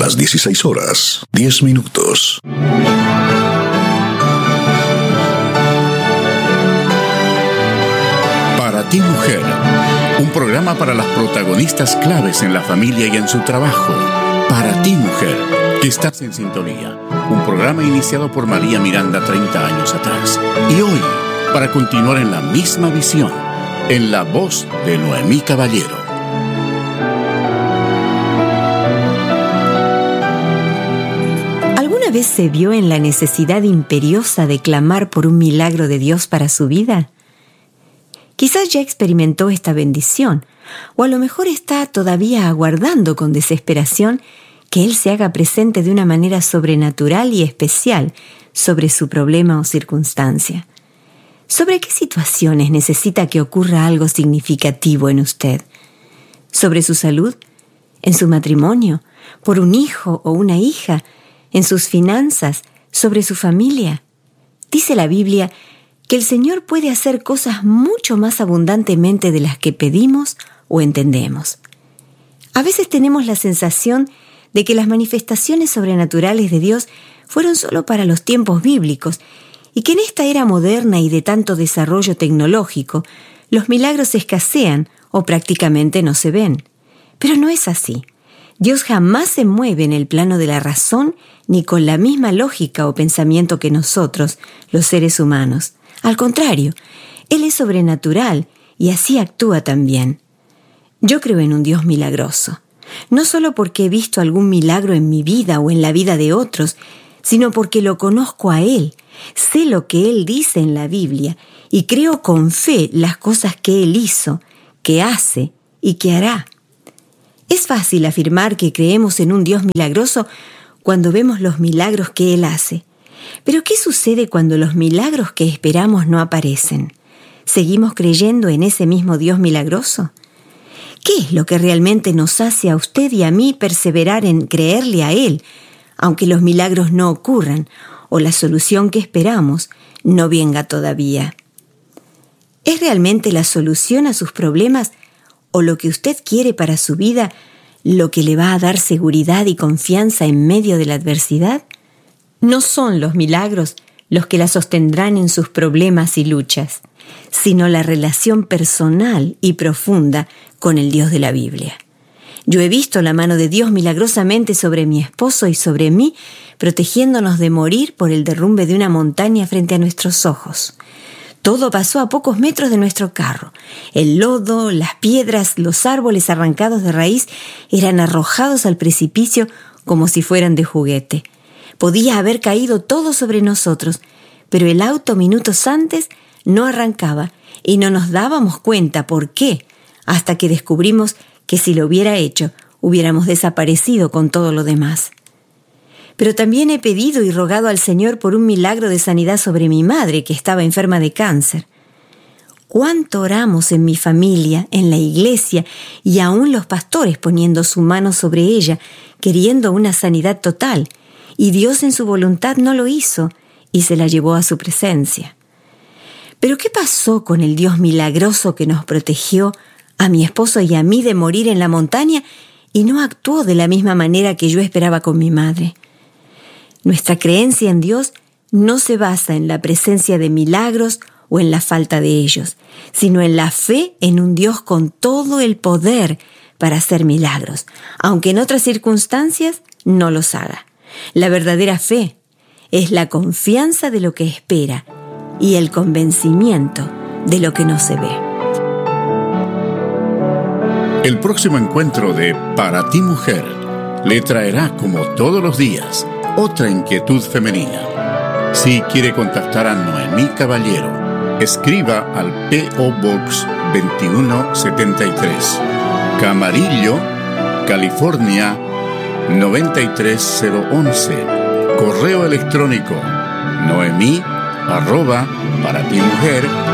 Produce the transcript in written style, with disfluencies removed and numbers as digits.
las 16:10. Para ti, mujer, un programa para las protagonistas claves en la familia y en su trabajo. Para ti, mujer, que estás en sintonía. Un programa iniciado por María Miranda 30 años atrás. Y hoy, para continuar en la misma visión, en la voz de Noemí Caballero. ¿Alguna vez se vio en la necesidad imperiosa de clamar por un milagro de Dios para su vida? Quizás ya experimentó esta bendición, o a lo mejor está todavía aguardando con desesperación que Él se haga presente de una manera sobrenatural y especial sobre su problema o circunstancia. ¿Sobre qué situaciones necesita que ocurra algo significativo en usted? ¿Sobre su salud? ¿En su matrimonio? ¿Por un hijo o una hija? ¿En sus finanzas? ¿Sobre su familia? Dice la Biblia que el Señor puede hacer cosas mucho más abundantemente de las que pedimos o entendemos. A veces tenemos la sensación de que las manifestaciones sobrenaturales de Dios fueron solo para los tiempos bíblicos y que en esta era moderna y de tanto desarrollo tecnológico, los milagros escasean o prácticamente no se ven. Pero no es así. Dios jamás se mueve en el plano de la razón ni con la misma lógica o pensamiento que nosotros, los seres humanos. Al contrario, Él es sobrenatural y así actúa también. Yo creo en un Dios milagroso, no solo porque he visto algún milagro en mi vida o en la vida de otros, sino porque lo conozco a Él, sé lo que Él dice en la Biblia y creo con fe las cosas que Él hizo, que hace y que hará. Es fácil afirmar que creemos en un Dios milagroso cuando vemos los milagros que Él hace. Pero ¿qué sucede cuando los milagros que esperamos no aparecen? ¿Seguimos creyendo en ese mismo Dios milagroso? ¿Qué es lo que realmente nos hace a usted y a mí perseverar en creerle a Él, aunque los milagros no ocurran o la solución que esperamos no venga todavía? ¿Es realmente la solución a sus problemas o lo que usted quiere para su vida lo que le va a dar seguridad y confianza en medio de la adversidad? No son los milagros los que la sostendrán en sus problemas y luchas, sino la relación personal y profunda con el Dios de la Biblia. Yo he visto la mano de Dios milagrosamente sobre mi esposo y sobre mí, protegiéndonos de morir por el derrumbe de una montaña frente a nuestros ojos. Todo pasó a pocos metros de nuestro carro. El lodo, las piedras, los árboles arrancados de raíz eran arrojados al precipicio como si fueran de juguete. Podía haber caído todo sobre nosotros, pero el auto minutos antes no arrancaba y no nos dábamos cuenta por qué, hasta que descubrimos que si lo hubiera hecho, hubiéramos desaparecido con todo lo demás. Pero también he pedido y rogado al Señor por un milagro de sanidad sobre mi madre, que estaba enferma de cáncer. ¿Cuánto oramos en mi familia, en la iglesia y aún los pastores poniendo su mano sobre ella, queriendo una sanidad total? Y Dios en su voluntad no lo hizo y se la llevó a su presencia. Pero ¿qué pasó con el Dios milagroso que nos protegió a mi esposo y a mí de morir en la montaña y no actuó de la misma manera que yo esperaba con mi madre? Nuestra creencia en Dios no se basa en la presencia de milagros o en la falta de ellos, sino en la fe en un Dios con todo el poder para hacer milagros, aunque en otras circunstancias no los haga. La verdadera fe es la confianza de lo que espera y el convencimiento de lo que no se ve. El próximo encuentro de Para ti, mujer, le traerá, como todos los días, otra inquietud femenina. Si quiere contactar a Noemí Caballero, escriba al P.O. Box 2173, Camarillo, California 93011. Correo electrónico noemi@paratimujer